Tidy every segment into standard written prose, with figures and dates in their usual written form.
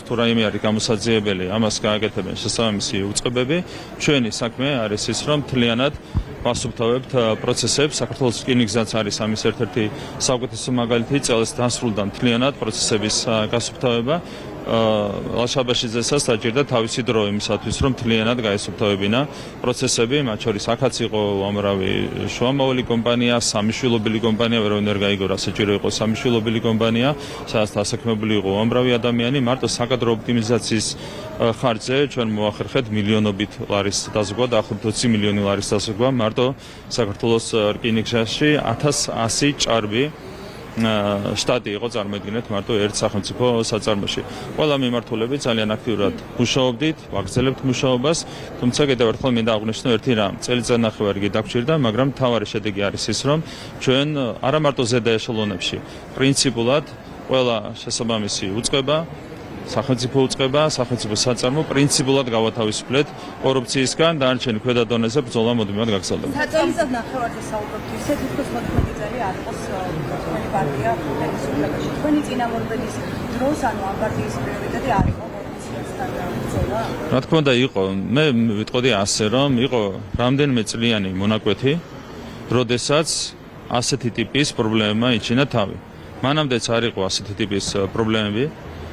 თუ რაიმე არის გამოსაძიებელი, ამას გააკეთებენ შესაბამისი უწყებები. ჩვენი საქმე არის ის, რომ მთლიანად ვასუფთავებთ პროცესებს. საქართველოს რკინიგზაც არის ამის ერთ-ერთი საუკეთესო მაგალითი. წელს დასრულდა მთლიანად პროცესების გასუფთავება. ლაშაბაშიძესაც დაჭირდა თავისი დრო იმისათვის, რომ მთლიანად გაესუფთავებინა პროცესები, მათ შორის აქაც იყო უამრავი შუამავალი კომპანია, სამიშვილობილი კომპანია, ვერავინ არ გაიგო, საჭირო იყო სამიშვილობილი კომპანია, სადაც დასაქმებული იყო უამრავი ადამიანი. მარტო საკადრო ოპტიმიზაციის ხარჯზე ჩვენ მოახერხეთ მილიონობით ლარის დაზოგვა, დაახლოებით 20 მილიონი ლარის დაზოგვა, მარტო საქართველოს რკინიგზაში 1100 ჭარბი штати იყო წარმოედგინეთ მარტო ერთ სახელმწიფო საწარმოში. ყველა მიმართულებით ძალიან აქტიურად მუშაობდით, ვაგრძელებთ მუშაობას, თუმცა კიდევ ერთხელ მინდა აღვნიშნო ერთი რამ. წელიწადნახევარი იგი დაგჭირდა, მაგრამ მთავარი შედეგი არის ის, რომ ჩვენ არა მარტო ზედა ეშელონებში, პრინციპულად ყველა შესაბამისი უწყება, სახელმწიფო უწყება, სახელმწიფო საწარმო პრინციპულად გავათავისუფლეთ კორუფციისგან, დანარჩენი ქვედა დონეზე ბრძოლა მუდმივად გაგრძელდება. წელიწადნახევარზე საუბრობთ, ისე თითქოს 14 წელი არ იყოს თქვენი პარტია ხელისუფლებაში. თქვენი წინამორბედის დროს, ანუ ამ პარტიის პრიორიტეტი არ იყო კორუფციასთან ბრძოლა? რა თქმა უნდა იყო, მე ვიტყოდი ასე, რომ იყო რამდენიმე წლიანი მონაკვეთი, როდესაც ასეთი ტიპის პრობლემა იჩინა თავი. მანამდეც არ იყო ასეთი ტიპის პრობლემები.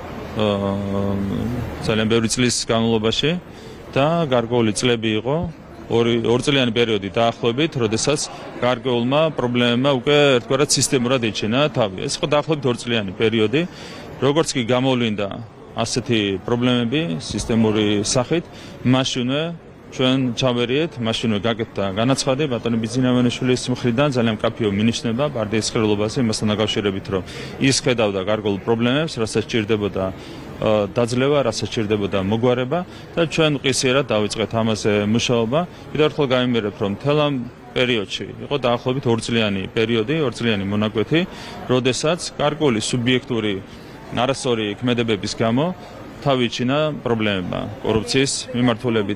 ძალიან ბევრი წლის განმავლობაში და გარკვეული წლები იყო, ორწლიანი პერიოდი დაახლოებით, როდესაც გარკვეულმა პრობლემებმა უკვე ერთგვარად სისტემურად იჩინა თავი. ეს იყო დაახლოებით ორწლიანი პერიოდი, როგორც კი გამოვლინდა ასეთი პრობლემები სისტემური სახით, მაშინვე ჩვენ ჩავერიეთ, მაშინვე გაკეთდა განაცხადი ბატონი ბიძინავენიშვილის მხრიდან ძალიან მკაფიო მინიშნება პარტიის ხელოვნებაზე იმასთან დაკავშირებით, რომ ის ხედავდა გარკვეულ პრობლემებს, რასაც სჭირდებოდა დაძლევა, რასაც სჭირდებოდა მოგვარება და ჩვენ ყისიერად დავიწყეთ ამაზე მუშაობა. კიდევ ერთხელ გამიმერებ, რომ მთელ ამ პერიოდში იყო დაახლოებით ორწლიანი პერიოდი, ორწლიანი მონაკვეთი, როდესაც გარკვეული სუბიექტური არასწორი ქმედებების გამო თავი იჩინა პრობლემებმა კორუფციის მიმართულებით.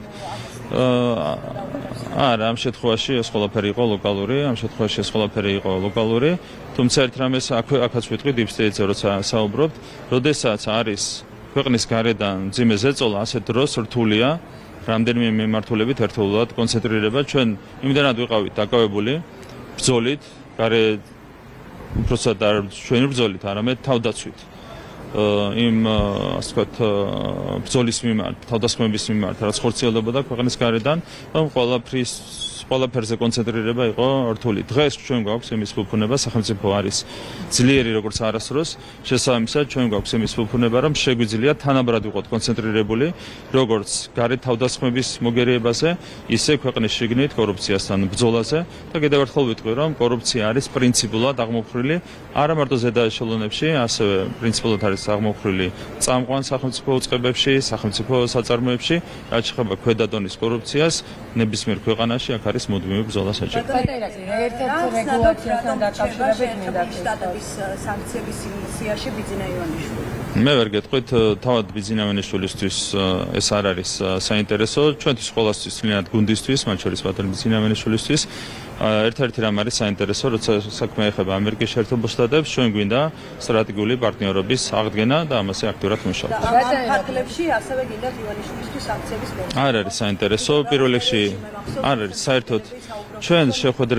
არა, ამ შემთხვევაში ეს ყველაფერი იყო ლოკალური, ამ შემთხვევაში ეს ყველაფერი იყო ლოკალური, თუმცა ერთ რამეს აქაც ვიტყვი დიპსტეიტზე როცა საუბრობთ, როდესაც არის ქვეყნის გარედან მძიმე ზეწოლა, ასეთ დროს რთულია რამდენიმე მიმართულებით ერთდროულად კონცენტრირება. ჩვენ იმდენად ვიყავით დაკავებული ბრძოლით, გარე უბრალოდ არ ჩვენი ბრძოლით, არამედ თავდაცვით. იმ ასე ვთქვათ ბრძოლის მიმართ, თავდასხმების მიმართ, რაც ხორციელდებოდა ქვეყნის გარედან, რომ ყველაფერზე კონცენტრირება იყო რთული. დღეს ჩვენ გვაქვს იმის ფუფუნება, სახელმწიფო არის ძლიერი როგორც არასდროს, შესაბამისად ჩვენ გვაქვს იმის ფუფუნება, რომ შეგვიძლია თანაბრად ვიყოთ კონცენტრირებული, როგორც გარეთ თავდასხმების მოგერიებაზე, ისე ქვეყნის შიგნით კორუფციასთან ბრძოლაზე და კიდევ ერთხელ ვიტყვი, რომ კორუფცია არის პრინციპულად აღმოფხრილი არა მარტო ზედა ეშელონებში, ასევე პრინციპულად არის აღმოფხრილი წამყვან სახელმწიფო უწყებებში, სახელმწიფო საწარმოებში, რაც შეეხება ქვედა დონის კორუფციას, ნებისმიერ ქვეყანაში აქ არის მუდმივი ბრძოლა საჭირო. ერთ-ერთი რეგულაციასთან დაკავშირებით მინდა შტატების სანქციების ინიციაციაში ბიძინავენიშვილი. მე ვერ გეტყვით, თავად ბიძინავენიშვილისთვის ეს არ არის საინტერესო, ჩვენთვის ყველასთვის, მთლიანად გუნდისთვის, მათ შორის ბატონ ბიძინავენიშვილისთვის. ერთ-ერთი რამ არის საინტერესო, როცა საქმე ეხება ამერიკის შეერთებულ შტატებს, ჩვენ გვინდა სტრატეგიული პარტნიორობის აღდგენა და ამაზე აქტიურად მუშაობთ. ამ ფარგლებში ასევე გინდა ივანიშვილისთვის სანქციების მიღება. არ არის საინტერესო, პირველ რიგში არ არის საერთოდ ჩვენ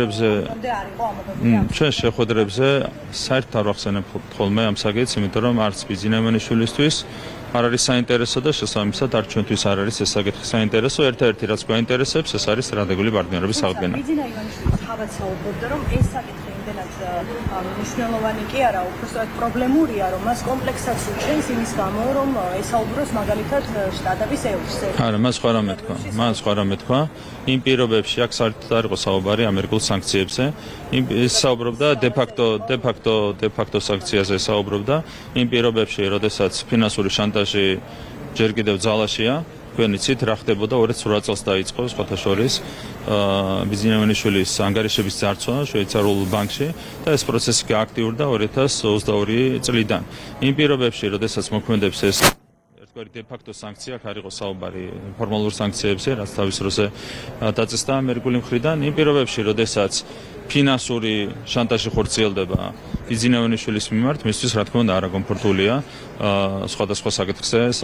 შეხვედრებზე საერთოდ არ ვახსენებ ხოლმე ამ საკითხს, იმიტომ რომ არც ბიძინავენიშვილისთვის არ არის საინტერესო და შესაბამისად არ ჩვენთვის არ არის ეს საკითხი საინტერესო. ერთ-ერთი რაც გვაინტერესებს, ეს არის სტრატეგიული პარტნიორობის აღდგენა. ბიძინავენიშვილის თავად საუბრობდა, რომ ეს საკითხი იმდენად მნიშვნელოვანი კი არა, უბრალოდ პრობლემურია, რომ მას კომპლექსსაც უჩენს იმის გამო, რომ ესაუბროს მაგალითად შტატების ევრზე. არა, მას სხვა რამე თქვა. იმ პირობებში აქ საერთოდ არ იყო საუბარი ამერიკულ სანქციებზე. ის საუბრობდა de facto სანქციაზე საუბრობდა. იმ პირობებში, როდესაც ფინანსური შანტაჟი ჯერ კიდევ ძალაშია, თქვენ იცით რა ხდებოდა 2008 წელს დაიწყო სხვათა შორის ბიძინავენიშვილის ანგარიშების ძარცვა შვეიცარიულ ბანკში და ეს პროცესი გააქტიურდა 2022 წლიდან. იმ პირობებში, როდესაც მოქმედებს ეს ერთგვარი de facto სანქცია, არ იყო საუბარი ფორმალურ სანქციებზე, რაც თავის დროზე დაწესდა ამერიკული მხრიდან. იმ პირობებში, როდესაც ფინანსური შანტაჟი ხორციელდება ბიძინავენიშვილის მიმართ, მისთვის რა თქმა უნდა არაკომფორტულია სხვადასხვა საკითხზე